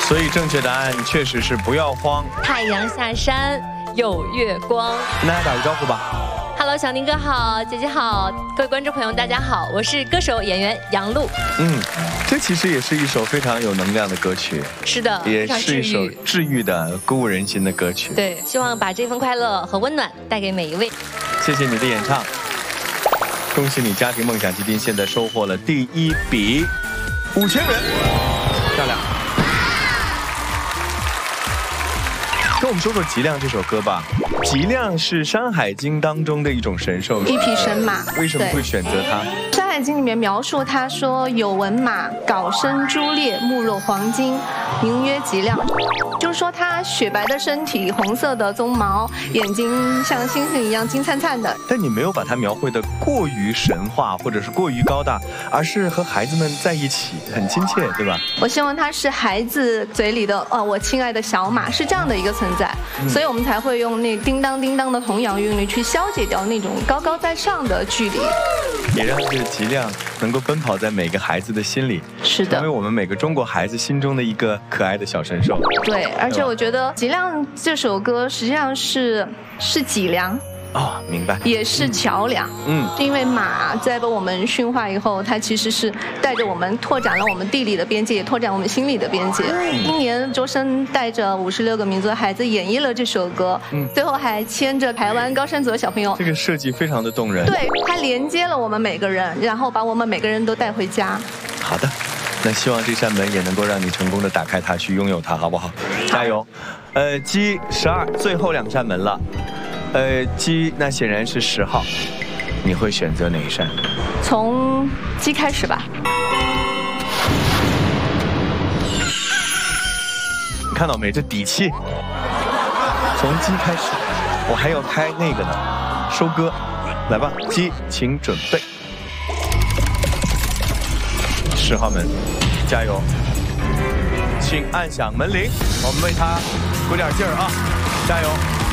所以正确答案确实是不要慌。 太阳下山有月光。 跟大家打个招呼吧。 Hello， 小宁哥好，姐姐好，各位观众朋友大家好，我是歌手演员杨璐。 这其实也是一首非常有能量的歌曲。 是的， 也是一首治愈的、鼓舞人心的歌曲。 对，希望把这份快乐和温暖带给每一位。 谢谢你的演唱，恭喜你家庭梦想基金现在收获了第1笔5000元，漂亮。跟我们说说《脊梁》这首歌吧。脊梁是《山海经》当中的一种神兽， 一匹神马。 为什么会选择它？ 《山海经》里面描述，他说有纹马，缟身珠列，目若黄金，名曰脊梁。就是说它雪白的身体，红色的鬃毛，眼睛像星星一样金灿灿的。 但你没有把它描绘的过于神话，或者是过于高大，而是和孩子们在一起，很亲切，对吧？ 我希望它是孩子嘴里的我亲爱的小马，是这样的一个存在，所以我们才会用那叮当叮当的童谣韵律去消解掉那种高高在上的距离， 也让这个脊梁能够奔跑在每个孩子的心里。 是的， 成为我们每个中国孩子心中的一个可爱的小神兽。 对，而且我觉得《脊梁》这首歌实际上是脊梁。 明白， 也是桥梁。因为马在被我们驯化以后，它其实是带着我们拓展了我们地理的边界，也拓展我们心理的边界。今年周深带着56个民族的孩子演绎了这首歌，最后还牵着台湾高山族的小朋友。 这个设计非常的动人。 对，它连接了我们每个人，然后把我们每个人都带回家。 好的，那希望这扇门也能够让你成功的打开它，去拥有它，好不好？加油！G 12，最后2扇门了。G 那显然是10号，你会选择哪一扇？ 从 G 开始吧。 你看到没？这底气。从 G 开始，我还要开那个呢，收割。来吧 ，G， 请准备。10号门，加油！请按响门铃，我们为他鼓点劲儿啊！加油！